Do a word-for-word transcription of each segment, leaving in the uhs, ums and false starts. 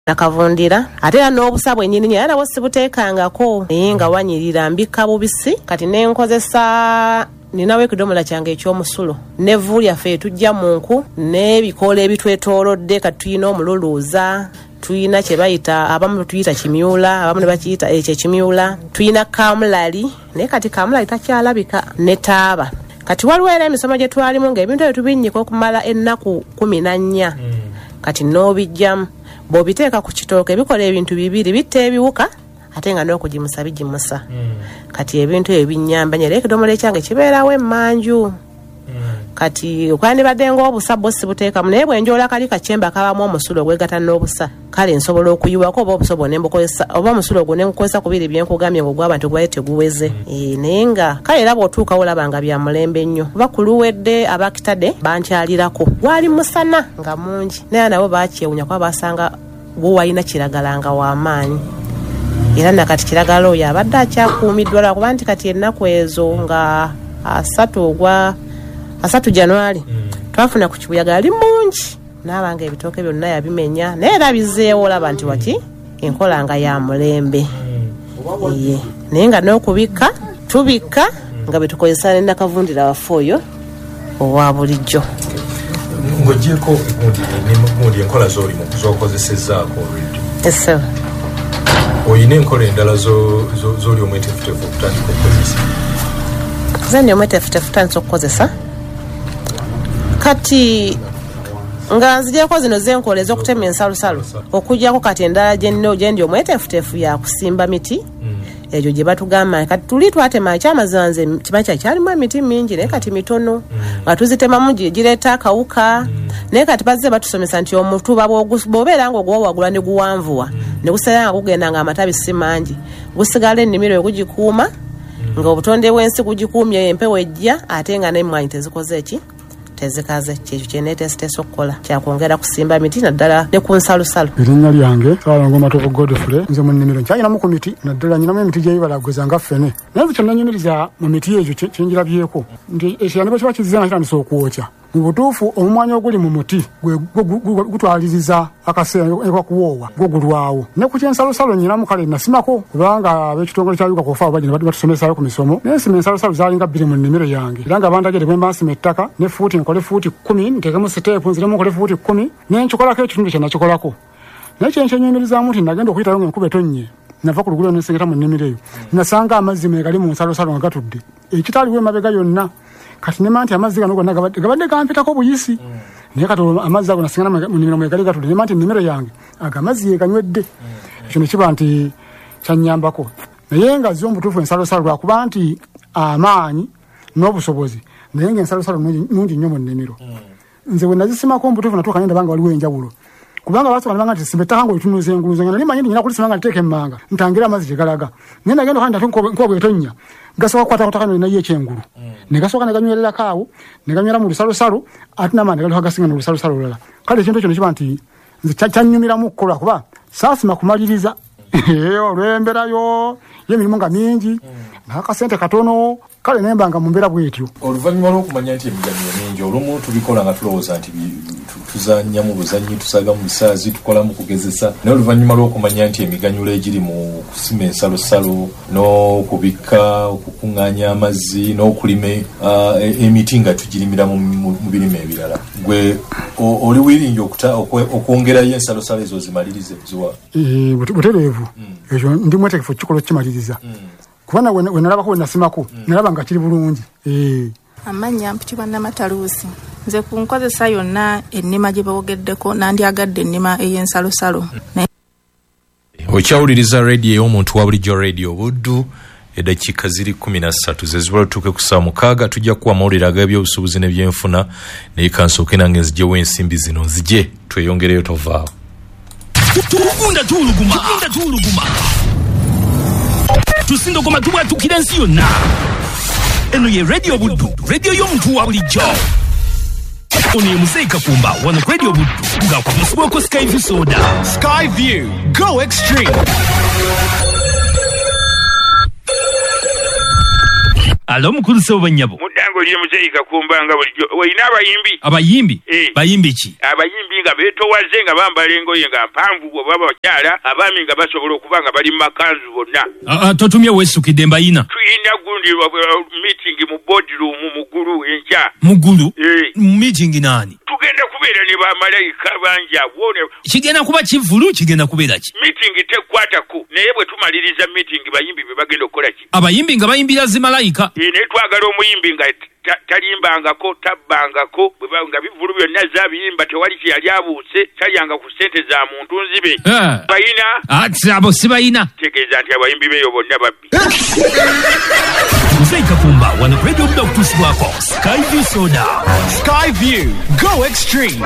nakavundira ate era n'obusa bwennyini nnyo era nabwo sibuteekangako naye nga wanyirira mbikka bubisi kati ne nkozesa ninawo ekidomola kyange ekyomusulo nevvu lyaffe tujja mu nku n'ebikoola ebitwetoolodde kati tulina omululuuza tuyina kye bayita abamu tuyita kimyula abamu ne bakiyita ekyo ekimyula tuyina kamulali naye kati kamulali takyalabika ne taaba kati waliwo era emisomo gye twalimu ng'ebintu ebyo tubinnyika okumala ennaku kumi na nnya kati n'obijjamu bw'obiteeka ku kitooke bikola ebintu bibiri bitta ebiwuka ate nga n'okugimusa bigimusa kati ebintu ebyo binnyamba nnyo era ekidomola ekyange kibeerawo emmanju kati okwandibadde ng'obusa bwo sibuteekamu naye bwe njoola kali kakyemba kabamu omusulo ogwegatta n'obusa kale nsobola okuyiwako oba obusa obwo ne mbukozesa oba omusulo ogwo ne nkukozesa ku biri bye nkugambye ng'ogwaba nti ogwaye teguweze naye nga kale era bw'otuukawo olaba nga bya mulembe nnyo oba kuluwedde abakitadde bankyalirako gwali musana nga mungi naye nabo baakyewunya kuba baasanga guwalina kiragala nga w'amaanyi era nakati kiragala oyo abadde akyakuumiddwa lwa kuba nti kati ennaku ezo nga asatu ogwa asatu Januari twafuna ku kibuyaga ali mungi n'abanga ebitooke byonna yabimenya naye era bizeewo olaba nti waki enkola nga ya mulembe iye naye nga n'okubikka tubikka nga betukozesa ne nakavundira waffe oyo owa bulijjo ng'ogyeko gundi enkola z'oli mu z'okozesezzaako olwedde ese oyina enkola endala z'oli omwetefutefu okutandika okukozesa ze ndi omwetefutefu tandisa okukozesa kati nga nzijako zino zenkola ez'okutema ensalusalu okujjako kati endala gye ndi omwetefutefu ya kusimba miti egyo gye batugamba kati tuli twatema ekyamazanze kiba kyakyalimu emiti mingi naye kati mitono nga tuzitemamu gireeta akawuka naye kati bazze batusomesa nti omutuba bw'obeera nga ogwowagula ne guwanvuwa ne gusigala nga gugenda nga amatabi si mangi gusigala ennimiro egugikuuma nga obutonde bw'ensi gugikuumye empewo ejja ate nga n'emmwanyi tezikoze eki tezikaze kyekyo kyeneeteesiteesa okukola kyakwongera kusimba miti naddala ne ku nsalusalu erinnya lyange Saalongo Matovu Godfrey nze mu nnimiro nkyalinamu ku miti naddala nyinamu emiti gyeyibalaguza nga ffene naye ekyo kyonnanyumiriza mu miti egyo kyenjirabyeko nti ekiyani bwe kiba kizze nga kitandisa okwokya mu butuufu omumwanyi oguli mu muti gutwaliriza akaseera kuwoowa gwo gulwawo ne ku kyensalusalo nyinamu kale nasimako kubanga ab'ekitongole kya Yuka Kofa bagenda batusomesaayo ku misomo naye nsima ensalusalo zaalinga bbiri mu nnimiro yange era nga bandagire bwe mba nsima ettaka ne fuuti nkole fuuti kkumi nteekemu siteepu nziremu nkole fuuti kkumi ne nkikolako ekitundu kye nakikolako naye kyenkyenyumirizaamu nti nagenda okuyitayo nga enkuba etonnye nava ku luguudo nensengeta mu nnimiro eyo nasanga amazzi meegali mu nsalusalo nga gatudde ekitaaliwo emabega yonna kati nema nti amazzi gano gonna gabadde gampitako buyisi naye kati amazzi ago nasingana mu nnimiro mwegali gatudde nema nti ennimiro yange ago amazzi yeganywedde ekyo ne kiba nti kyannyambako naye nga zyo omutuufu ensalusalo lwakuba nti amaanyi n'obusobozi naye ng'ensalusalo nungi nnyo mu nnimiro nze bwe nazisimako omutuufu natuuka ne ndaba nga waliwo enjawulo kubanga basobola nibanga nti simbetaka ng'oitunuuza enguuzo nga nali manyi nti nyina kulisima nga nteeka emmanga ntangira amazzi gye galaga naye nagenda okandi ate nkuba bw'etonnya gasooka kukwatakwataka nayo ekyengulu ne gasooka ne ganywererako awo ne ganywera mu lusalusalo ate n'amaanyi galiho agasinga mu lusalusalo olulala kale ekintu ekyo ne kiba nti nze kyannyumiramu okukola kuba saasima kumaliriza olw'emberayo y'emirimu nga mingi n'akasente katono kale nemba nga mu mbeera bw'etyo oluvannyuma lw'okumanya nti emiganyulo mingi olumu tubikola nga tulowooza nti tuzannya mu buzannyi tusaga mu bisaazi tukola mu kugezesa naye oluvannyuma lw'okumanya nti emiganyulo egiri mu kusima ensalosalo n'okubikka okukuŋŋaanya amazzi n'okulima emiti nga tugirimira mu birime ebirala gwe oli wiringi okwongerayo ensalosalo ezo zimalirize ziwa butereevu ekyo ndi mwetegefu kikolwa kimaliriza kubanga we nalabako we nasimako nalaba nga kiri bulungi amannya mpitibwa Namataluusi nze ku nkozesa yonna ennima gye boogeddeko nandyagadde ennima ey'ensalosalo okyawuliriza radio ey'omuntu wa bulijjo radio Buddu eddakiika ziri kumi na ssatu ze zibula tutuuke ku saa mukaaga tujja kuwa amawulire ag'ebyobusuubuzi n'ebyenfuna naye kansooke nange nzigyewo ensimbi zino nzigye tweyongereyo tovaawo tukunda tuuluguma tukunda tuuluguma tusindogoma tubwatukira ensi yonna eno ye radio Buddu radio y'omuntu wa bulijjo ono ye Muzeeyi Kakumba wano ku radio Buddu ng'akwamisibwako Skyview soda Skyview go extreme. Alo mukulu Sebo Banyabo mudda nango lye muzeika kumbanga bulijjo wayina abayimbi abayimbi eh. bayimbi ki abayimbi nga beetowaze nga bambala engoye nga mpanvu bwe baba bakyala abaami nga basobola okuba nga bali mu makanzu bonna totumye weesukidde mbayina tuyina gundi meeting mu boardroom mugulu enkya mugulu eh. meeting nani tugenda kubeera ne bamalayika bangi abone kigenda kuba kivulu kigenda kubeera ki meeting tekwatako naye bwe tumaliriza meeting bayimbi be bagenda okukola ki abayimbi nga bayimbira zimalayika e, naye twagala omuyimbi nga talimbangako tabbangako nga bivulu byonna zabiyimba tewali kyeyali abuuse talyanga ku ssente za muntu nzibe bayina ati abo si bayina tegeeza nti abayimbi beeyo bonna babbi Muzeika Kumba wano radio muda okutuusibwako Skyview Soda Skyview go extreme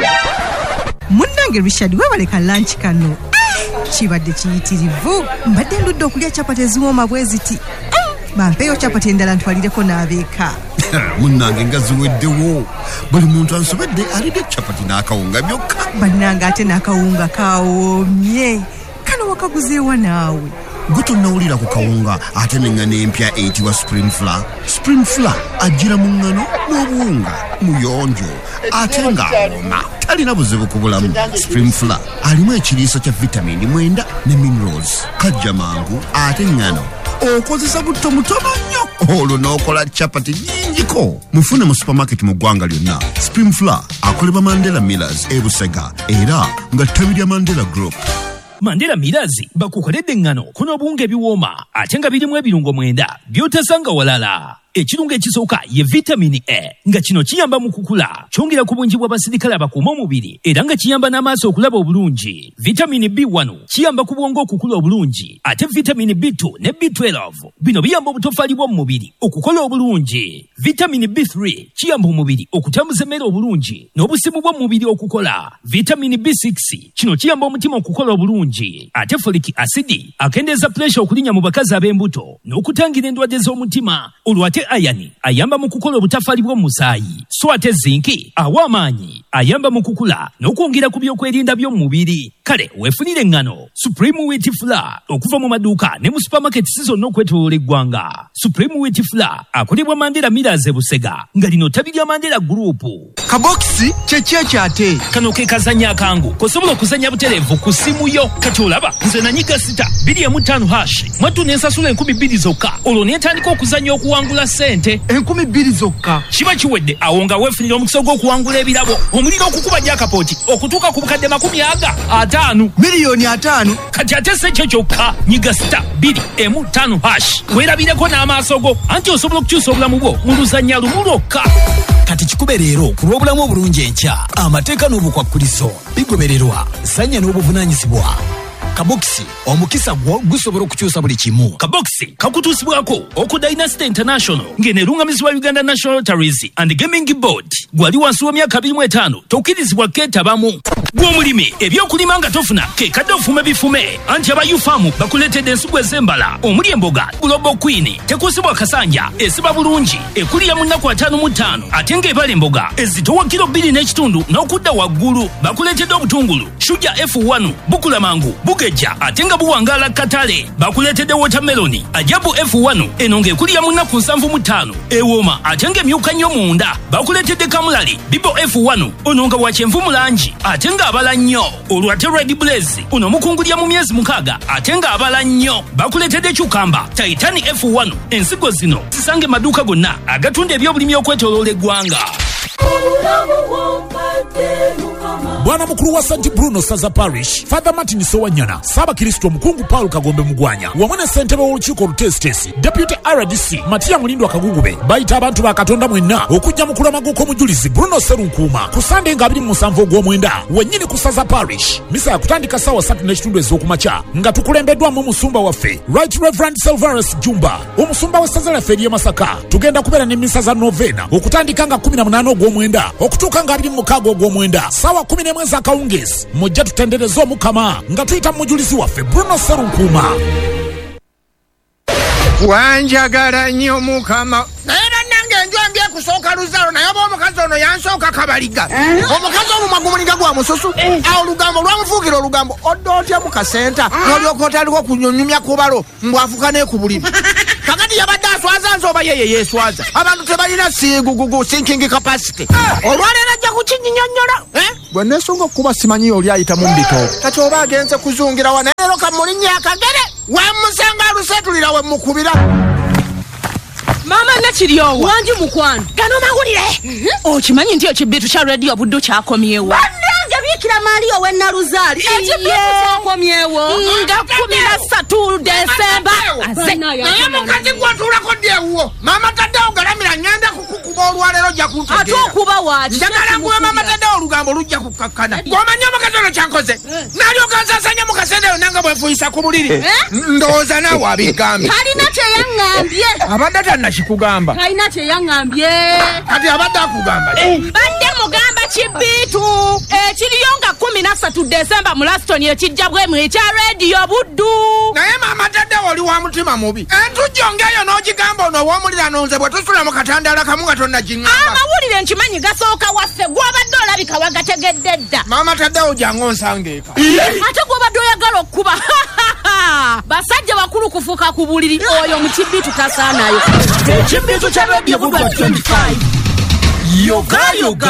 munnange Richard webaleka lunch kano kibadde kiyitirivu mbadde ndudde okulya capati eziwooma bwe ziti bampeeyo capati endala ntwalireko n'abeeka munnange nga ziweddewo buli muntu ansobedde alidde capati n'akawunga byokka bannange ate n'akawunga kawoomye kano wakaguzeewa naawe gwe tonnawulira ku kawunga ate n'eŋŋano empya eyitibwa spring flour spring flour ajjira mu ŋŋano n'obuwunga muyonjo ate ng'awooma talina buzibu ku bulamu spring flour alimu ekiriiso kya vitamini mwenda ne minerals kajja mangu ate ŋŋano okozesa butto mutono nnyo olwo n'okola capati nnyingiko mufune mu supermarket mu ggwanga lyonna spring flour akolebwa Mandela Millers e Busega era nga ttabi lya Mandela Group Mandela Millers bakukoledde eŋŋano kuno obuwunga ebiwooma ate nga birimu ebirungo mwenda by'otosanga walala ekirungo ekisooka ye vitamini E nga kino kiyamba mu kukula kyongera ku bungi bw'abasirikale abakuuma omubiri era nga kiyamba n'amaaso okulaba obulungi vitamini B one kiyamba ku bwongo okukula obulungi ate vitamini B two ne B twelve bino biyamba obutofaali bw'omu mubiri okukola obulungi vitamini B three kiyamba omubiri okutambuza emmere obulungi n'obusimu bw'omu mubiri okukola vitamini B six kino kiyamba omutima okukola obulungi ate folic acid akendeeza pressure okulinnya mu bakazi ab'embuto n'okutangira endwadde z'omutima olwo ate ayani ayamba mu kukola obutafaali bw'omu musaayi so ate zinki awa amaanyi ayamba mu kukula n'okwongera ku byokwerinda by'omu mubiri kale weefunire eŋŋano Supreme Wheat Flour okuva mu maduuka ne mu supermarket si zonna okwetooloola eggwanga Supreme Wheat Flour akolebwa Mandela Millers e Busega nga lino ttabi lya Mandela Group kabokisi kyeki ekyate kano ke kazannya akangu kosobola okuzannya butereevu ku simu yo kati olaba nze nanyiga sita bbiri emu ttaano hash mwattu n'ensasula enkumi bbiri zokka olwo neetandika okuzannya okuwangula ssente enkumi bbiri zokka kiba kiwedde awo nga weefunira omukisa gw'okuwangula ebirabo omuliro okukuba jakapooti okutuuka ku bukadde makumi aga ataano miliyoni ataano kati ate si ekyo kyokka nyiga sita bbiri emu ttaano hash weerabireko n'amaaso go anti osobola okukyusa obulamu bwo mu luzannya lumu lwokka kati kikube leero ku lw'obulamu obulungi enkya amateeka n'obukwakkulizo bigobererwa zanya n'obuvunaanyizibwa kabokisi omukisa gwo gusobola okukyusa buli kimu kabokisi kakutuusibwako oku Dynasty International ng'eneerungamizibwa Uganda National Lotteries and Gaming Board gwali wansi w'emyaka abiri mu etaano tokkirizibwa keetabamu gw'omulimi ebyokulima nga tofuna ke kadde ofume bifume anti aba yufamu bakuleetedde ensigo ez'embala omuli emboga Global Queen tekuusibwa kasanja esiba bulungi ekulira mu nnaku ataano mu ttaano ate ng'ebala emboga ezitowa kiro bbiri n'ekitundu n'okudda waggulu bakuleetedde obutungulu Shuja F one bukula mangu bugeja ate nga buwangaala katale bakuleetedde watermeloni Ajabu F one eno ng'ekulira mu nnaku nsanvu mu ttaano ewooma ate ng'emyuka nnyo munda bakuleetedde kamulali Bibo F one ono nga wa kyenvu mu langi ate nga abala nnyo olwo ate Red Blaze ono mukungulya mu myezi mukaaga ate nga abala nnyo bakuleetedde Chukamba Titani F one ensigo zino zisange maduuka gonna agatunda ebyobulimi okwetooloola eggwanga Bwana mukulu wa Saint Bruno Saza Parish Father Martin Sowanyana Saba Kristo Mukungu Paul Kagombe Mugwanya wamwe ssentebe w'olukiiko olutesitesi Deputy R D C Matia Mulindo Akagugube bayita abantu ba Katonda mwenna okujja mu kulamaguko omujulizi Bruno Serunkuuma ku Sunday nga abiri mu musanvu ogw'omwenda wennyini ku Saza Parish misa yakutandika ssaawa ssatu n'ekitundu ez'okumakya nga tukulembeddwamu omusumba waffe Right Reverend Silverus Jumba omusumba w'essaza lyaffe ery'e Masaka tugenda kubeera n'emmisa za novena okutandika nga kumi na munaana ogw'omwenda okutuuka nga abiri mu mukaaga ogw'omwenda ssaawa kumi n'emu ez'akawungeezi mujja tutendereze omukama nga tuyita mu mujulizi waffe Bruno Serunkuuma wanjagala nnyo mukama naye bannange njwambye kusooka luzalo naye oba omukazi ono yansooka kabaliga omukazi omumwa gumulinga gwa mususu awo olugambo lwamufuukira olugambo odda otya mu kasenta n'olyoka otaliko kunyonyumya kubalo mbwafuka ne ku buliri kakati Kati yabadde aswaza nze oba yeye yeeswaza. Abantu tebalina siigugugu thinking capacity. Olwaleero ajja kukinnyonnyola. Bwe neesunga okuba simanyi oli ayita mu mbito. Kati oba agenze kuzungira wa naye leero kamulinnya akagere. Wemusanga alusetulira we mukubira. Mama nakiryowa wanji mukwano gano mawulire okimanyi nti ekibitu kya radio buddo kyakomyewo bannange biikira Mario we Naluzaali ekibitu kyakomyewo nga kumi na ssatu Desemba naye mukati gw'otuulako ddeewuwo Mama Taddewo galamira ngenda kukukuba olwaleero ojja kuntegeera ate okuba waaki njagala nguwe Mama Taddewo olugambo lujja kukakkana gw'omanyi omukazi ono kyankoze nalyoka nsaasanya mu kaseera eyo nanga bwenfuyisa ku buliri ndowooza naawe abigambye talina kyeyaŋŋambye abadde tannakikugamba talina kyeyaŋŋambye kati abadde akugamba badde mugamba kibitu ekiriyo nga kumi na ssatu Desemba mu Laston ekijja bwemu ekya radio buddu naye Mama Taddewo oli wa mutima mubi entujjo ng'eyo n'ogigamba ono ow'omulira nonze bwe tusula mu katandaala kamu nga tonnagiŋŋamba amawulire nkimanyi gasooka waffe gw'obadde olabika wagategedde dda Mama Taddewo jangu onsangeeka ate gw'obadde oyagala okuba basajja bakulu kufuuka ku buliri oyo mu kibitu tasaanayo ekibitu kya radio buddu twenty-five yoga yoga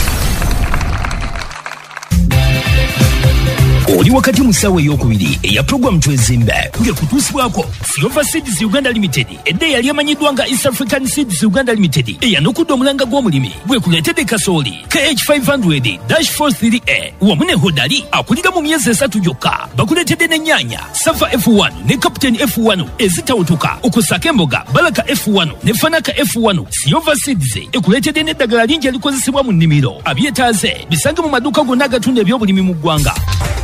oli wakati mu ssaawa ey'okubiri eya puroguramu twezimbe ng'ekutuusibwako Silver Seeds Uganda Limited edda eyali emanyiddwa nga East African Seeds Uganda Limited eyanukudde omulanga gw'omulimi bwekuleetedde kasooli K H five hundred dash forty-three A wamu ne hodali akulira mu myezi esatu gyokka bakuleetedde n'ennyaanya Safa F one ne Captain F one ezitawutuka okusaka emboga Baraka F one ne Fanaka F one. Silver Seeds ekuleetedde n'eddagala lingi erikozesebwa mu nnimiro abyetaaze bisange mu maduuka gonna agatunda ebyobulimi mu ggwanga.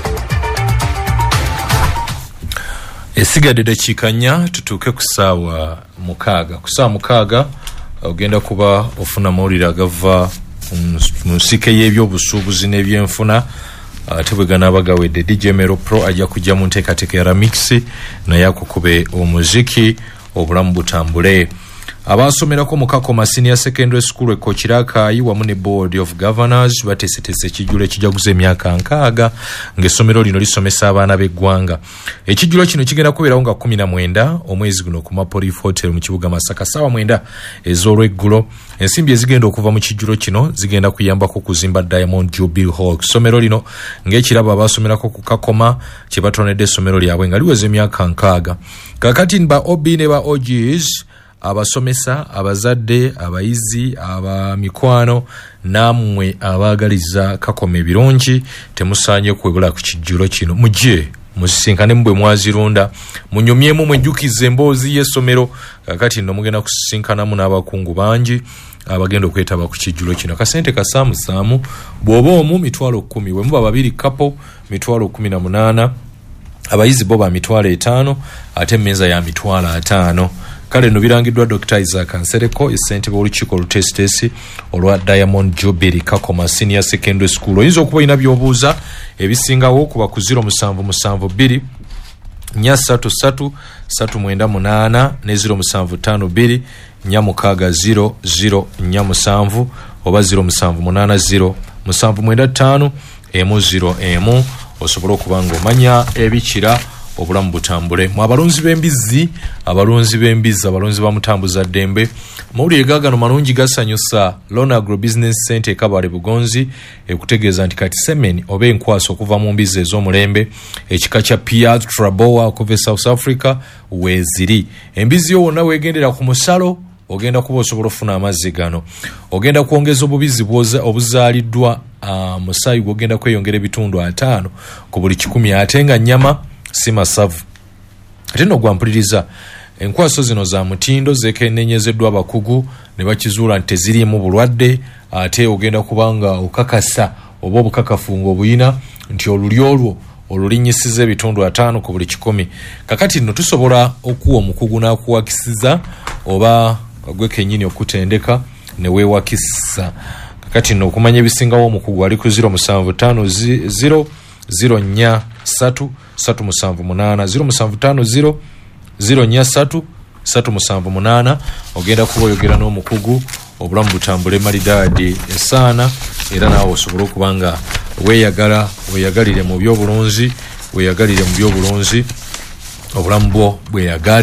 Esigadde dakiika nnya tutuuke ku ssaawa mukaaga ku ssaawa mukaaga ogenda kuba ofuna amawulire agava mu nsike y'ebyobusuubuzi n'ebyenfuna ate bwe ganaaba gawedde D J Mero Pro ajja kujja mu nteekateeka ya remix naye akukube omuziki obulamu butambule. Abasomerako mu Kakoma Senior Secondary School Ekokirakaayi wamu ne Board of Governors bateeseteese ekijjulo ekijaguza emyaka nkaaga ng'essomero lino lisomesa abaana b'eggwanga. Ekijjulo kino kigenda kubeerawo nga kumi na mwenda omwezi guno ku Mapolif Hotel mu kibuga Masaka ssaawa mwenda ez'olweggulo. Ensimbi ezigenda okuva mu kijjulo kino zigenda kuyambako kuzimba Diamond Jubilee Hall. Essomero lino ng'ekirabo abasomerako ku Kakoma kye batonedde essomero lyabwe nga liweza emyaka nkaaga. Kakati ba O B ne ba O Gs abasomesa abazadde abayizi abamikwano namwe abaagaliza Kakoma ebirungi temusaanye kwebula ku kijjulo kino mujje musisinkane mbwe mwazirunda munyumyemu mwenjukize emboozi y'essomero kakati nno mugenda kusisinkanamu n'abakungu bangi abagenda okwetaba ku kijjulo kino kasente kasaamu saamu bw'oba omu mitwalo kkumi bwe muba babiri kapo mitwalo kkumi na munaana abayizi bo ba mitwalo etaano ate emmeeza ya mitwalo ataano. Kale no birangiddwa Doctor Isaac Nsereko essentebe w'olukiiko olutesitesi olwa Diamond Jubilee Kakoma Senior Secondary School. Oyinza okuba olina by'obuuza ebisingawo kuba ku zero musanvu musanvu bbiri nnya ssatu ssatu ssatu mwenda munaana ne zero musanvu ttaano bbiri nnya mukaaga zero zero nnya musanvu oba zero musanvu munaana zero musanvu mwenda ttaano emu zero emu osobola okuba ng'omanya ebikira obulamu butambule. Mu abalunzi b'embizzi abalunzi b'embizzi abalunzi bamutambuza ddembe mawulire gaagano malungi gasanyusa Lona Agro Business Center Kabale Bugonzi ekutegeeza nti kati semeni oba enkwaso okuva mu mbizzi ez'omulembe ekika kya Piat Traboa okuva South Africa weeziri. Embizzi yo wonna weegendera ku musalo ogenda kuba osobola ofuna amazzi gano ogenda kwongeza obubizi obuzaaliddwa uh, musaayi gwogenda kweyongera ebitundu ataano ku buli kikumi ate nga nnyama si masavu. Ate no gwampuliriza enkwaso zino za mutindo zekenenyezeddwa abakugu ne bakizuula nti teziriimu bulwadde ate ogenda kubanga okakasa oba obukakafu ng'obuyina nti oluli olwo olulinyisiza ebitundu ataano ku buli kikumi. Kakati nno tusobola okuwa omukugu n'akuwakisiza oba gwe kennyini okutendeka ne weewakisa. Kakati nno okumanya ebisingawo omukugu ali ku zero musanvu ttaano zero zero nnya ssatu ssatu musanvu munaana zero musanvu ttaano zero zero nnya ssatu ssatu musanvu munaana. Ogenda kuba oyogera n'omukugu obulamu butambule malidaadi esaana era naawe osobola okuba nga weeyagala weeyagalire mu byobulunzi weeyagalire mu byobulunzi obulamu bwo bweyagale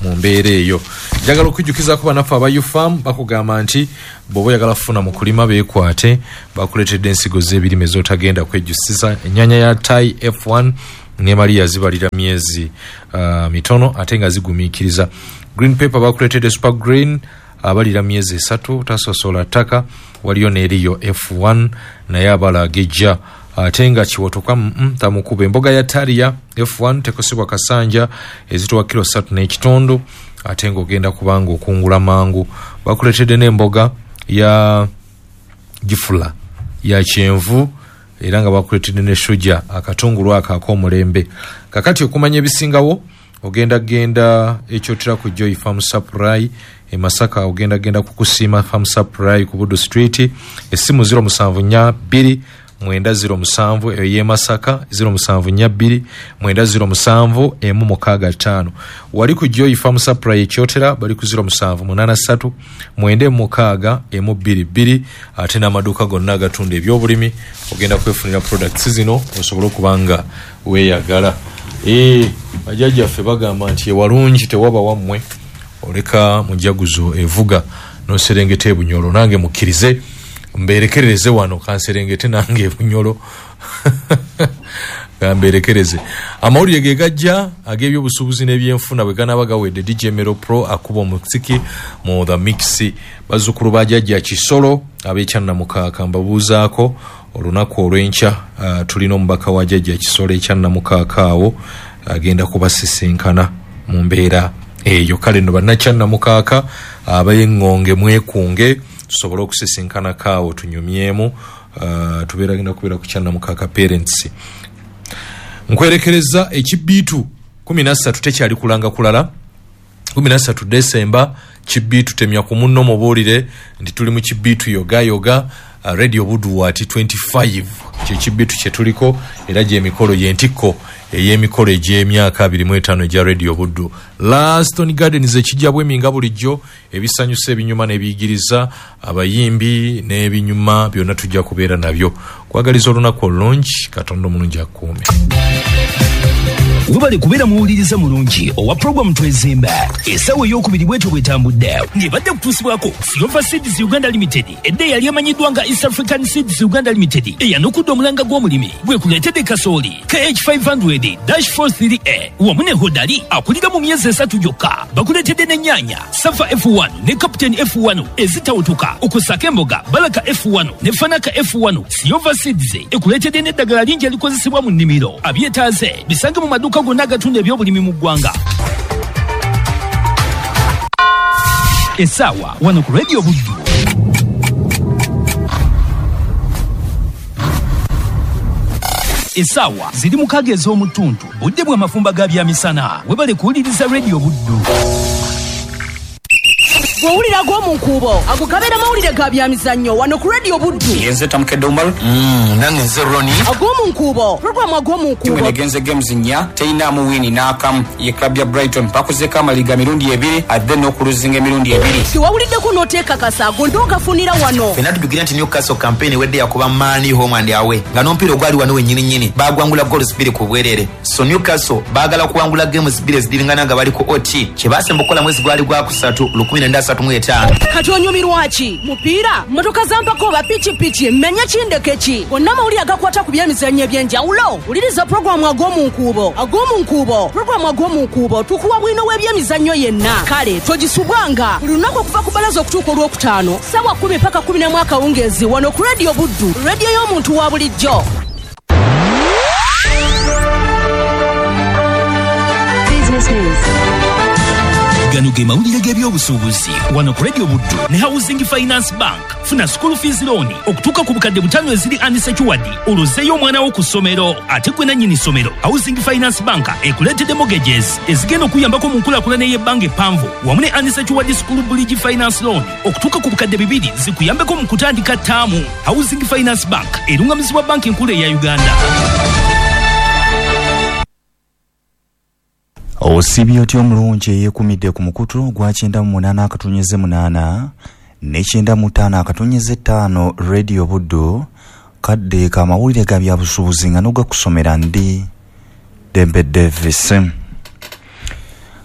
mu mbeera eyo. Njagala okujjukiza ku banafu aba UFAM bakugamba nti bw'oba oyagala kufuna mu kulima beekwate bakuleetedde ensigo z'ebirime z'otagenda kwejjusiza. Ennyanya ya Thai F one ne Maria zibalira myezi uh, mitono ate nga zigumiikiriza. Green pepper bakuleetedde super green abalira myezi esatu tasosola ttaka. Waliyo n'eriyo F one naye abala agejja ate nga kiwotoka mm, tamukuba. Emboga ya Taria F one tekosebwa kasanja ezitowa kilo satu n'ekitundu ate nga ogenda kubanga okungula mangu. Bakuleetedde n'emboga ya gifula ya kyenvu era nga bakuleetedde ne shuja akatungulu ako ak'omulembe. Kakati okumanya ebisingawo ogenda genda ekyotera ku Joy Farm Supply e Masaka, ogenda genda kukusima Farm Supply ku Buddu Street. Essimu zero musanvu nnya bbiri mwenda zero musanvu eyo ye Masaka, zero musanvu nnya bbiri mwenda zero musanvu emu mukaaga ttaano. Wali ku Joy Farm Supply ekyotera bali ku zero musanvu munaana ssatu mwenda mukaaga emu bbiri bbiri. Ate n'amaduuka gonna agatunda ebyobulimi ogenda kwefunira products zino osobola okubanga weeyagala. Eh, bajjajjaffe bagamba nti ewalungi tewaba wammwe oleka mujaguzo evuga n'oserengeta ebunyolo. Nange mukkirize mberekereze wano kanserengete nange ebunyolo gamberekereze. Amawulire ge gajja ag'ebyobusuubuzi n'ebyenfuna bwe ganaba gawedde. D J Mero Pro akuba omusiki mu The Mix. Bazzukulu bajjajja Kisolo ab'ekyanna mukaaka mbabuuzaako olunaku olw'enkya uh, tulina omubaka wa jjajja Kisolo ekyanna mukaaka awo agenda kubasisinkana mu mbeera eyo. Kale nno bannakyanna mukaaka abay'engonge mwekunge tusobole okusisinkana kaawo tunyumyemu uh, tubeera genda kubeera ku kyanna mukaaka parents. Nkwerekereza ekibiitu kumi na ssatu tekyali kulanga kulala. kumi na ssatu Desemba kibiitu temya ku munno mubuulire nti tuli mu kibiitu yoga yoga. Uh, Radio Buddu wati twenty-five kye kibiitu kye tuliko era gye emikolo y'entikko ey'emikolo egy'emyaka abiri mu etaano egya Radio Buddu. Laston Gardens ekijjabwa eminga bulijjo ebisanyusa ebinyuma n'ebiyigiriza abayimbi n'ebinyuma byonna tujja kubeera nabyo. Kwagaliza olunaku olulungi, Katonda omulungi akuume. Webale kubeera muwuliriza mulungi owa program twezimba essaawa ey'okubiri bwetyo bwetambudde ng'ebadde kutuusibwako Silver Seeds Uganda Limited edda eyali amanyiddwa nga East African Seeds Uganda Limited eyanukudde omulanga gw'omulimi bwe kuleetedde kasooli K H five hundred dash forty-three A wamu ne hodali akulira mu myezi esatu gyokka. Bakuleetedde n'ennyaanya Safa F one ne Captain F one ezitawutuka okusaka emboga Balaka F one ne Fanaka F one. Silver Seeds ekuleetedde n'eddagala lingi elikozesebwa mu nnimiro abyetaaze bisange mu maduuka gonna agatunda ebyobulimi mu ggwanga. Essaawa wano ku Radio Buddu. Essaawa ziri mukaaga ez'omutuntu budde bwa mafumba ga byamisana. Webale kuwuliriza Radio Buddu. Gwewulira gw'omunkuubo agukabera mawulire ga byamizannyo wano ku Radio Buddu. Yenze Tamukedde Umar mm, nange nze Roni agw'omunkuubo programu agw'omunkuubo timu negenze games nnya teyinaamu wini n'akamu ye club ya Brighton pakuzeko amaliga mirundi ebiri adde n'okuluzinga emirundi ebiri. Tiwawuliddeko n'oteekakasa gondogafunira wano. Fena tujjukira nti Newcastle campaign wedde yakuba Mani home and away nga n'omupiira ogwali wano wennyini nnyini bagwangula goals bbiri ku bwerere. So Newcastle baagala kuwangula games bbiri eziddiringana nga bali ku O T kye baasemba okukola mwezi gwali gwa kusatu lukumi nenda asatu mu etaano. Kati onyumirwa ki? Mupiira, mmotoka zampako oba pikipiki, mmenya kindeke ki? Gonna amawulire agakwata ku byemizannyo eby'enjawulo. Wuliriza programu ag'omunkuubo. Ag'omunkuubo, programu ag'omunkuubo tukuwa bwino w'ebyemizannyo yenna. Kale togisubwanga buli lunaku okuva ku balaza okutuuka olwokutaano ssaawa kumi paka kumi n'emu akawungeezi wano ku Radio Buddu, radio y'omuntu wa bulijjo. Business News. Gano ge mawulire g'ebyobusuubuzi wano ku Radio Buddu ne Housing Finance Bank. Funa school fees loan okutuuka ku bukadde butaano eziri unsecured olozzeeyo omwana wo ku ssomero ate gwe nannyini ssomero. Housing Finance Bank ekuleetedde mortgages ezigenda okuyambako mu nkulaakulana y'ebbanga eppanvu wamu ne unsecured school bridge finance loan okutuuka ku bukadde bibiri zikuyambeko mu kutandika ttaamu. Housing Finance Bank erungamizibwa banka enkulu eya Uganda. Osibye otyo omulungi eyeekumidde ku mukutu gwa kyenda mu munaana akatonyeze munaana ne kyenda mu ttaano akatonyeze ttaano Radio Buddu kadde ka mawulire ga byabusuubuzi nga n'ogakusomera ndi Dembe Davis.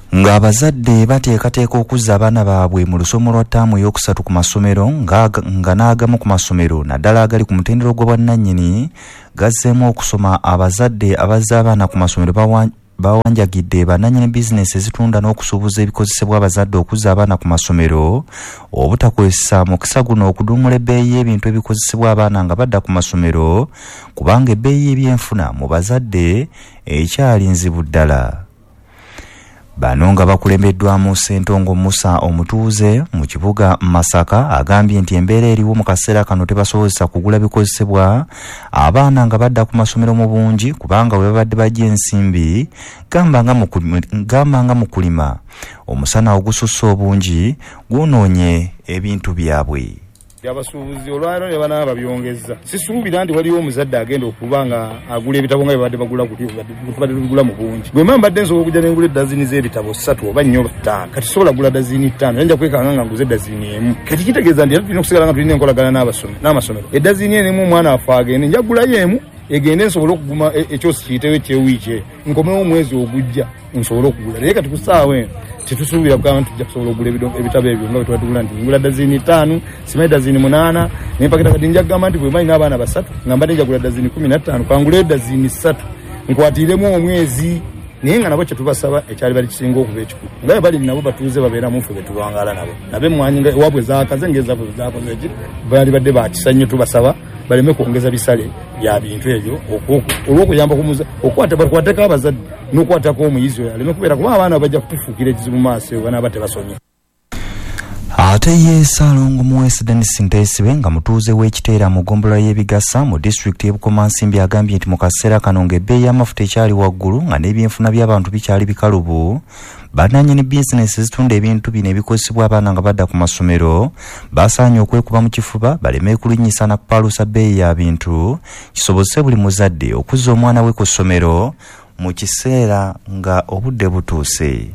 ng'abazadde bateekateeka okuzza abaana baabwe mu lusomo lwa ttaamu ey'okusatu ku masomero nga n'agamu ku masomero naddala agali ku mutendera gw'obwannannyini gazzeemu okusoma, abazadde abazza abaana ku masomero bawanjagidde bannannyini bizinesi ezitunda n'okusuubuza ebikozesebwa abazadde okuzza abaana ku masomero obutakozesa mukisa guno okuduumula ebbeeyi y'ebintu ebikozesebwa abaana nga badda ku masomero, kubanga ebbeeyi y'ebyenfuna mu bazadde ekyali nzibu ddala. Bano nga bakulembeddwamu Ssentongo Musa omutuuze mu kibuga Masaka agambye nti embeera eriwo mu kaseera kano tebasobozesa kugula bikozesebwa abaana nga badda ku masomero mu bungi, kubanga bwe babadde bajja ensimbi gamba nga mu kulima omusana ogusussa obungi gwonoonye ebintu byabwe. Abasuubuzi olwaliro ne banaaba babyongezza. Sisuubira nti waliwo omuzadde agenda okuba nga agula ebitabo nga bye badde bagula kubadde tubigula mu bungi. Bwe mba mbadde nsobola okujja ne ngula eddazini z'ebitabo ssatu oba nnya oba ttaano, kati sobola gula dazini ttaano, nja kwekanga nga nguze eddazini emu. Kati kitegeeza nti era tulina okusigala nga tulina enkolagana n'amasomero. Eddazini emu omwana afe agende, nja gulayo emu egende nsobole okuguma ekyosi kiyitewo ekyewiiki nkomewo omwezi ogujja nsobole okugula. Naye kati ku ssaawa eno tetusuubira kugamba nti tujja kusobola okugula ebitabo ebyo nga bwe tuba tugula nti ngula dazini ttaano, simanyi dazini munaana, naye mpakita kati nja kugamba nti bwe mbalina abaana basatu nga mbadde nja kugula dazini kumi na ttaano kanguleyo dazini ssatu nkwatiiremu omwezi. Naye nga nabo kye tubasaba ekyali bali kisinga okuba ekikulu nga bali nabo batuuze babeera mu ffe be tubangaala nabo nabe emmwanyi nga ewaabwe zaakaze ng'ezaabwe zaakoze eki baali badde bakisa nnyo. Tubasaba baleme kwongeza bisale bya bintu ebyo olw'okuyamba okukwatako abazadde n'okukwatako omuyizi oyo aleme kubeera kuba abaana bajja kutufuukira ekizibu mu maaso eyo banaaba tebasomye. Ate ye Saalongo Muwesi Dennis Nteesibe nga mutuuze w'ekiteera mu ggombolola y'ebigasa mu disitulikiti y'e Bukomansimbi agambye nti mu kaseera kano ng'ebbeeyi y'amafuta ekyali waggulu nga n'ebyenfuna by'abantu bikyali bikalubu, bannannyini bizinesi ezitunda ebintu bino ebikozesebwa abaana nga badda ku masomero basaanye okwekuba mu kifuba baleme kulinnyisa na kupaaluusa bbeeyi ya bintu, kisobozese buli muzadde okuzza omwana we ku ssomero mu kiseera nga obudde butuuse.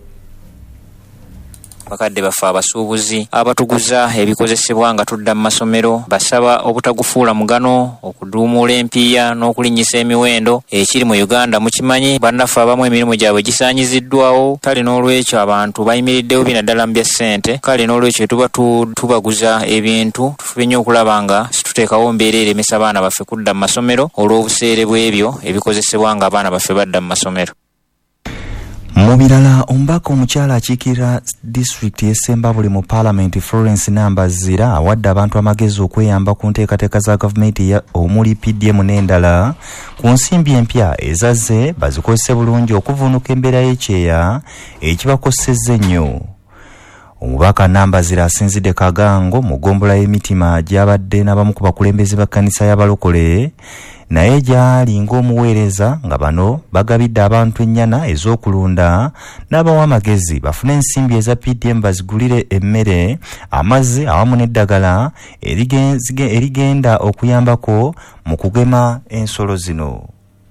Bakadde baffe abasuubuzi abatuguza ebikozesebwa nga tudda mu masomero basaba obutagufuula mugano okuduumula empiya n'okulinnyisa emiwendo ekiri mu Uganda. Mukimanyi bannaffe abamu emirimu gyabwe gisaanyiziddwawo, kale n'olwekyo abantu bayimiriddewo bina ddala mu bya ssente. Kale n'olwekyo tuba tubaguza ebintu tufube nnyo okulaba nga situteekawo mbeera eremesa abaana baffe kudda mu masomero olw'obuseere bw'ebyo ebikozesebwa nga abaana baffe badda mu masomero. Mu birala, omubaka omukyala akiikirira disitulikiti y'e Ssembabule mu Paalamenti Florence Nambazira awadde abantu amagezi okweyamba ku nteekateeka za gavumenti omuli P D M n'endala ku nsimbi empya ezazze bazikozese bulungi okuvuunuka embeera y'ekyeya ekibakosezza ennyo. Omubaka Nambazira asinzidde Kagango mu ggombolola y'emitima gy'abadde n'abamu ku bakulembeze ba kkanisa y'abalokole, naye gyali ng'omuweereza nga bano bagabidde abantu ennyana ez'okulunda n'abawa amagezi bafune ensimbi eza P D M bazigulire emmere, amazzi awamu n'eddagala erigenda okuyambako mu kugema ensolo zino.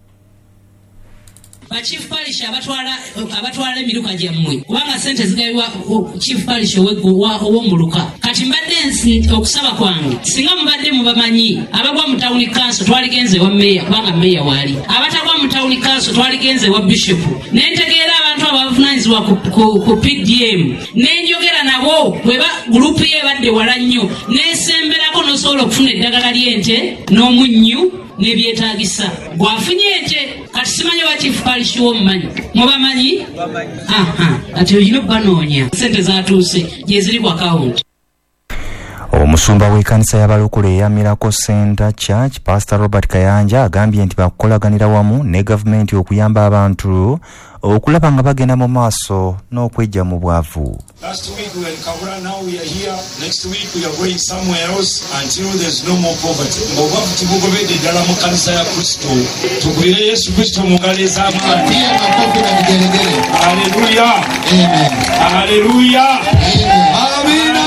Ba chief parish abatwala abatwala emiruka gyammwe kubanga sente zigabibwa chief parish ow'omuluka. Kati mbadde nsi okusaba kwange singa mubadde mubamanyi abagwa mu town council twaligenze wa meya kubanga meya wali, abatagwa mu town council twaligenze wa bishop, nentegeera abantu abavunanyizibwa ku P D M nenjogera nabo bweba gurupu ye badde wala nnyo nesemberako nosobola okufuna eddagala ly'ente n'omunnyu n'ebyetaagisa gwafunye ente. Kati simanyi wa chief parish w'omumanyi mubamanyi? Aha, ati olina okubanoonya sente zatuuse gye ziri ku akawunti. Omusumba w'ekkanisa y'abalokole eya Miracle Center Church Pastor Robert Kayanja agambye nti bakolaganira wamu ne gavumenti okuyamba abantu okulaba nga bagenda mu maaso n'okwejja mu bwavu. Last week we were in Kabura, now we are here. Next week we are going somewhere else until there's no more poverty. Ngobavu tibugobede ddala mu kanisa ya Kristo. Tugulire Yesu Kristo mu ngalo ez'amaanyi. Haleluya. Amen. Haleluya. Amina.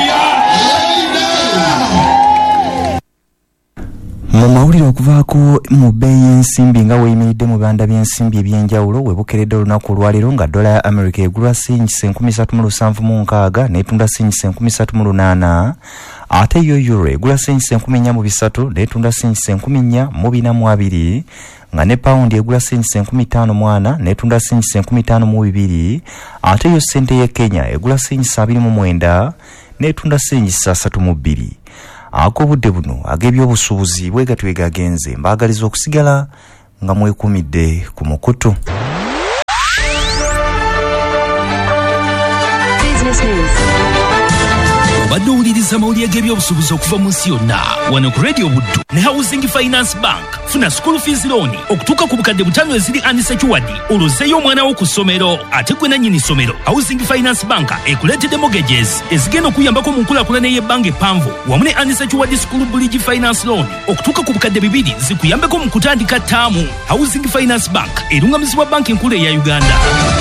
Mu mawulire okuvaako mu bbeeyi y'ensimbi nga weeyimiridde mu bibanda by'ensimbi ebyenjawulo webukeredde olunaku olwaleero nga dola ya America egulwa singisa enkumi ssatu mu lusanvu mu nkaaga n'etunda singisa enkumi ssatu mu lunaana ate yo euro egula sente enkumi nnya mu bisatu netunda sente enkumi nnya mu bina mu abiri nga ne paundi egula sente enkumi ttaano mu ana netunda sente enkumi ttaano mu bibiri ate yo sente ye Kenya egula sente abiri mu mwenda netunda sente asatu mu bbiri. Ak'obudde buno ag'ebyobusuubuzi bwe gatwe gagenze mbaagaliza okusigala nga mwekumidde ku mukutu. Obadde owuliriza amawulire g'ebyobusuubuzi okuva mu nsi yonna wano ku Radio Buddu ne Housing Finance Bank. Funa school fees loan okutuuka ku bukadde butaano eziri unsecured olozzeeyo omwana wo ku ssomero. Ate gwe nannyini ssomero Housing Finance Bank ekuleetedde mortgages ezigenda okuyambako mu nkulaakulana y'ebbanga eppanvu wamu ne unsecured school bridge finance loan okutuuka ku bukadde bibiri zikuyambeko mu kutandika ttaamu. Housing Finance Bank erungamizibwa banka enkulu eya Uganda.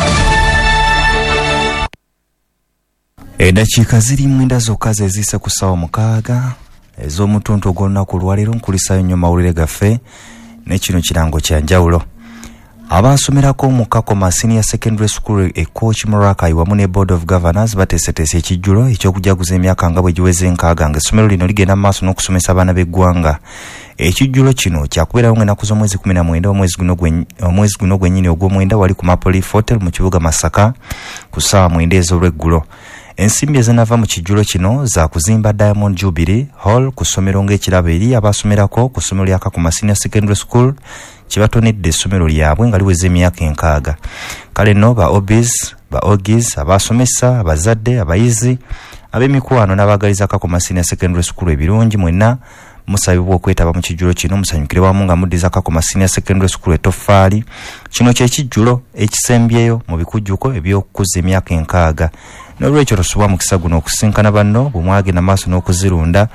Eddakiika ziri mwenda zokka ze ziise ku ssaawa mukaaga ez'omutuntu ogw'olunaku olwaleero nkulisayo nnyo mawulire gaffe ne kino kirango kya njawulo. Abaasomerako mu Kakoma Senior Secondary School e Coach Murakai wamu ne Board of Governors bateeseteese ekijjulo eky'okujaguza emyaka nga bwe giweze nkaaga ng'essomero lino ligenda mu maaso n'okusomesa abaana b'eggwanga. Ekijjulo kino kyakubeerawo ng'ennaku z'omwezi kumi na mwenda omwezi guno gwennyini ogw'omwenda wali ku Maple Leaf Hotel mu kibuga Masaka ku ssaawa mwenda ez'olweggulo. Ensimbi ezinava mu kijjulo kino za kuzimba Diamond Jubilee Hall ku ssomero ng'ekirabo eri abaasomerako ku ssomero lya Kakuma Senior Secondary School kibatonedde essomero lyabwe nga liweze emyaka enkaaga. Kale nno ba obis ba ogis abaasomesa abazadde abayizi ab'emikwano n'abaagaliza Kakuma Senior Secondary School ebirungi mwenna musabibwa okwetaba mu kijjulo kino musanyukire wamu nga muddiza Kakuma Senior Secondary School etoffaali. Kino kye kijjulo ekisembyeyo mu bikujjuko eby'okukuza emyaka enkaaga. N'olwekyo tosubwa mukisa guno okusinkana banno bwe mwagenda maaso n'okuzirunda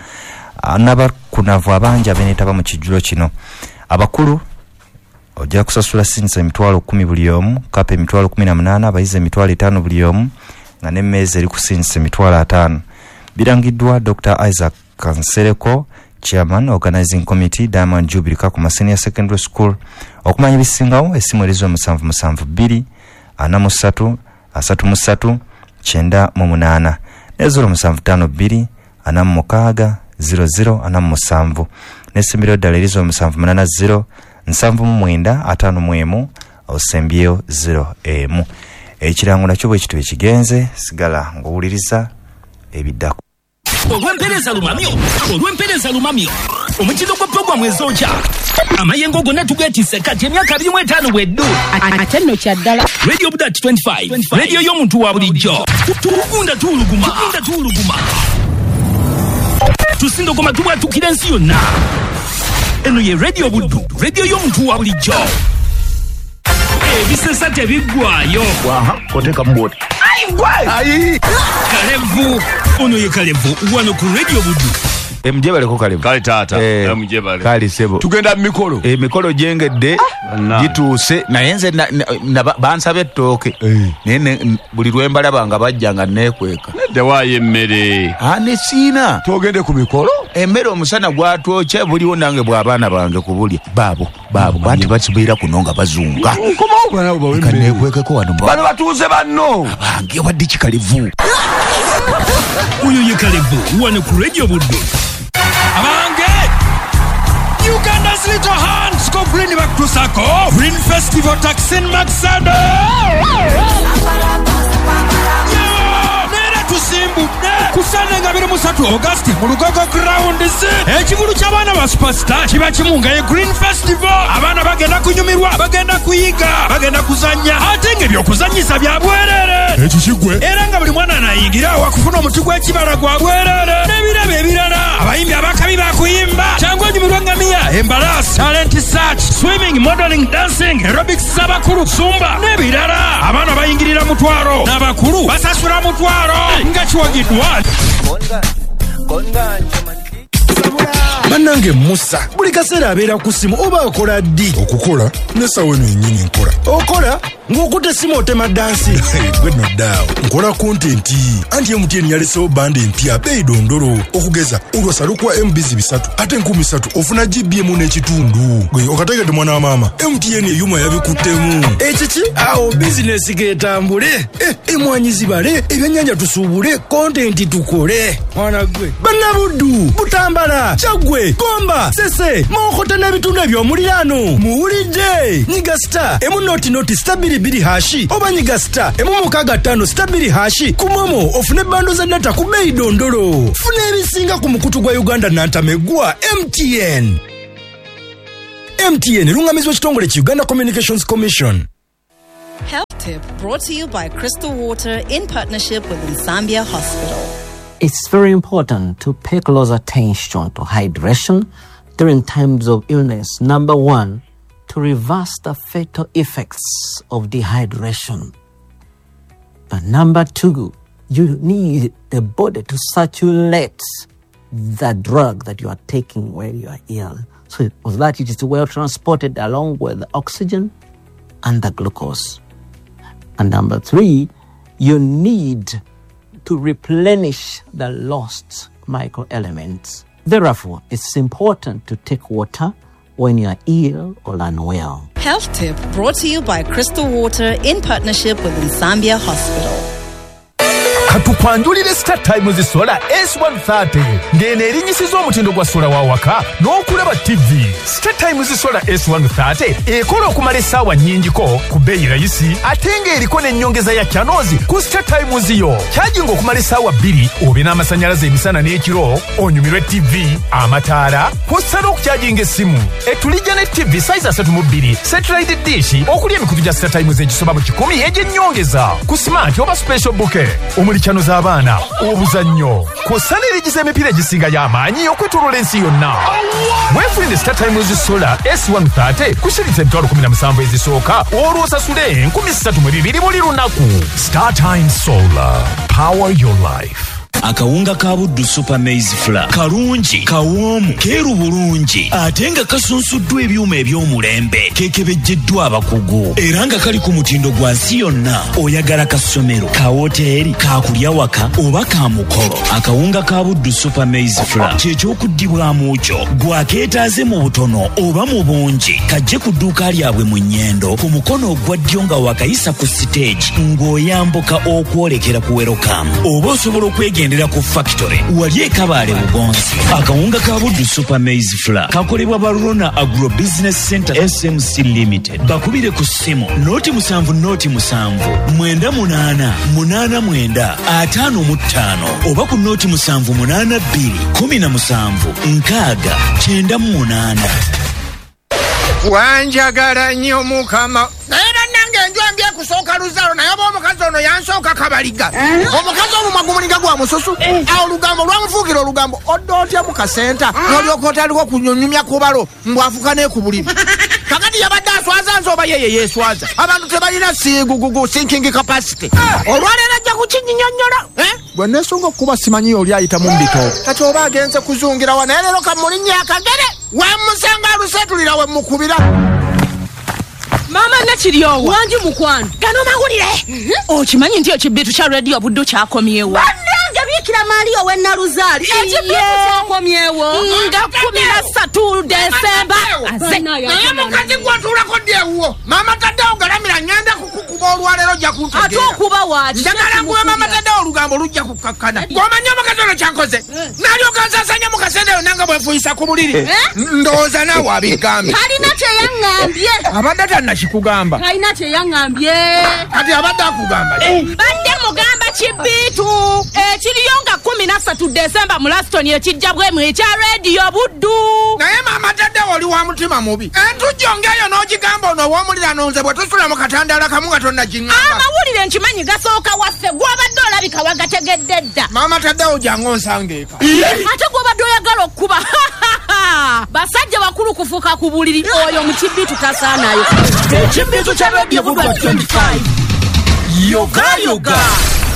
n'abakunavu abangi abeneetaba mu kijjulo kino. Abakulu ojja kusasula sente emitwalo kkumi buli omu, kapa emitwalo kkumi na munaana, abayizi emitwalo etaano buli omu nga n'emmeeza eri ku sente emitwalo ataano. Birangiddwa Doctor Isaac Kansereko, Chairman Organizing Committee Diamond Jubilee Kakuma Senior Secondary School, okumanya ebisingawo essimu erizo musanvu musanvu bbiri ana mu ssatu asatu mu ssatu kyenda mu munaana n'eziro musanvu ttaano bbiri ana mu mukaaga ziro ziro ana mu musanvu n'essembiro ddala erizo musanvu munaana ziro nsanvu mu mwenda ataano mu emu osembyeyo ziro emu. Ekirango nakyo bwe kityo ekigenze sigala ng'owuliriza ebiddako. Olw'empeereza lumamyo olw'empeereza lumamyo omutindo gwa puroguramu ez'okya amayengo gonna tugeetisse kati emyaka abiri mu etaano bweddu ate nno kyaddala. Radio Budat twenty-five radio y'omuntu wa bulijjo tugunda tuuluguma tugunda tuuluguma tusindogoma tubwatukira ensi yonna. Eno ye Radio Buddu radio y'omuntu wa bulijjo. Ebisesa tebiggwaayo waha koteka mboti ayi Kalevu ono ye Kalevu wano ku Radio Buddu. Emjebaleko Kalevu kale taata eh, emjebale kale sebo tugenda mikolo e mikolo jengedde gituuse naye nze bansabe ettooke naye buli lwembala banga bajjanga neekweka dewayo emmere ane siina togende ku mikolo emmere omusana gwatwoce buliwo nange bw'abaana bange kubulya baabo baabo bati bakibeera kuno nga bazunga kaneekwekeko wano bano batuuze banno abange wadde Kikalevu oyo ye Kalevu wano ku Radio Buddu. Abange Uganda's little hands go bring back to Sako Green Festival Taksin Maxado tusimbudde kusana nga biri musatu August mu Lugogo Ground Z ekivulu ky'abaana ba Superstar kiba kimu nga ye Green Festival. Abaana bagenda kunyumirwa bagenda kuyiga bagenda kuzanya ate ng'ebyokuzanyisa bya bwerere ekikigwe era nga buli mwana anayigira wakufuna omuti gw'ekibala gwa bwerere n'ebirabo ebirala abayimbi abakabi bakuyimba cyangwa onyumirwa ngamiya embalasi talent search swimming modeling dancing aerobics z'abakulu sumba n'ebirala. Abaana bayingirira mutwaro n'abakulu basasula mutwaro nga kiwagiddwa. Bannange Musa buli kaseera abeera ku ssimu oba akola ddi? Okukola n'essawa eno yennyini nkola. Okola ng'okutte simu otema dansi. Gwe noddaawo nkola kontenti anti M T N yalesewo bande empya beeyi dondolo okugeza olwasalukwa M B Z bisatu ate enkumi ssatu ofuna G B emu n'ekitundu gwe okategedde mwana wa maama M T N eyuma yabikuttemu ekiki awo bizinesi getambule emwanyi zibale ebyennyanja tusuubule kontenti tukole mwana gwe bannabuddu butambala Kyaggwe Gomba Sese Mokota n'ebitundu eby'omuliraano muwulidde nyiga star emu noti noti stabili biri hashi oba nyiga star emu mukaaga ttaano stabili hashi ku momo ofune bando za data ku beeyi dondolo funa ebisinga ku mukutu gwa Uganda nantamegwa M T N M T N lungamizwa ekitongole ki Uganda Communications Commission. Health tip brought to you by Crystal Water in partnership with Nsambia Hospital. It's very important to pay close attention to hydration during times of illness. Number one, to reverse the fatal effects of dehydration. And number two, you need the body to circulate the drug that you are taking while you are ill, so that it is well transported along with the oxygen and the glucose. And number three, you need to replenish the lost microelements. Therefore, it's important to take water when you are ill or unwell. Health tip brought to you by Crystal Water in partnership with Nsambia Hospital. Katukwanjulire Star Times Solar S one thirty ngene erinyisiza omutindo gwa sola wa waka n'okulaba T V. Star Times Solar S one thirty ekola okumala essaawa nnyingiko ku bbeeyi rayisi ate ng'eriko n'ennyongeza ya channels ku Star Times yo. Kyajinga okumala essaawa bbiri obe n'amasannyalaze emisana n'ekiro onyumirwe T V amataala kw'ossa n'okukyajinga essimu. Etulijja ne T V size asatu mu bbiri satellite dish okuli emikutu gya Star Times egisoba mu kikumi egy'ennyongeza ku smart oba special bouquet omuli chano z'abaana obuzannyo kw'ossa n'erigiza emipiira egisinga y'amaanyi okwetooloola ensi yonna. Weefunire Star Times Solar S one thirty kusiritsa emitwalo kumi na musanvu ezisooka olw'osasule enkumi ssatu mu bibiri buli lunaku. Star Times Solar, power your life. Akawunga ka Buddu Super Maize Flour kalungi kawoomu keeru bulungi ate nga kasunsuddwa ebyuma eby'omulembe keekebejjeddwa abakugu era nga kali ku mutindo gwa nsi yonna. Oyagala ka ssomero, ka woteeri, ka kulya waka oba ka mukolo, akawunga ka Buddu Super Maize Flour ky'ekyokuddibwamu kyo. Gwakeetaaze mu butono oba mu bungi kajje ku dduuka lyabwe mu Nnyendo ku mukono ogwa ddyo nga wakayisa ku siteegi ng'oyambuka okwolekera ku Welcome, oba osobola okwegenda ku factory wali ekabaale Bugonzi. Akawunga ka Buddu Super Maize Flour kakolebwa ba Rona Agro Business Center S M C Limited. Bakubire ku ssimu noti musanvu noti musanvu mwenda munaana munaana mwenda ataano mu ttaano oba ku noti musanvu munaana bbiri kumi na musanvu nkaaga kyenda mu munaana. Wanjagala nnyo Mukama naye bannange njwambye kusooka luzaalo naye oba omukazi ono yansooka kabaliga. Omukazi omumwa gumulinga gwa mususu awo olugambo lwamufuukira olugambo odda otya mu kasenta n'olyoka otaliko kunyunyumya kubalo mbwafuka ne ku bulimi. Kakati yabadde aswaza nze oba yeye yeeswaza. Abantu tebalina siigugugu sinking capacity. Olwaleero ajja kukinnyonnyola bwe neesunga okuba simanyi oli ayita mu mbito. Kati oba agenze kuzungira wa naye leero kamulinnya akagere wamusanga alusetulira we mukubira. Mama nakiryowa wanji mukwano gano mawulire okimanyi nti ekibbitu kya radio Buddu kyakomyewo. Bannange biikira Mario we Naluzaali ekibbitu kyakomyewo nga kumi na ssatu Desemba. Naye mukazi gw'otuulako ddeewuwo Mama Taddewo galamira ngenda kukukuba olwaleero ojja kuntegeera. Ate okuba waaki njagala nguwe Mama Taddewo olugambo lujja kukakkana. Gw'omanyi omukazi ono kyankoze n'alyoka nsaasanya mu kaseera yonna nga bwefuyisa ku buliri. Ndowooza naawe abigambye. Kalina kye yaŋŋambye. Abadde tannakikugamba. Kalina kye yaŋŋambye. Kati abadde akugamba. Badde mugamba kibbitu ekiriyo nga kumi na ssatu Desemba mu Laston ekijja bwemu ekya radio Buddu. Naye Mama Taddewo oli wa mutima mubi. Entujjo ng'eyo n'ogigamba ono ow'omuliraano nze bwe tusula mu katandaala kamu nga tonna giŋŋamba. Amawulire nkimanyi gasooka waffe gw'obadde olabika wagategedde dda. Mama Taddewo jangu onsanga eka. Ate gw'obadde oyagala okuba basajja bakulu kufuuka ku buliri oyo mu kibbitu tasaanayo. Ekibbitu kya radio Buddu twenty-five yoga yoga.